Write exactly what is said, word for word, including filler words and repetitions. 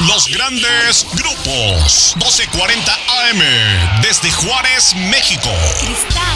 Los grandes grupos. doce cuarenta A M desde Juárez, México. Cristal.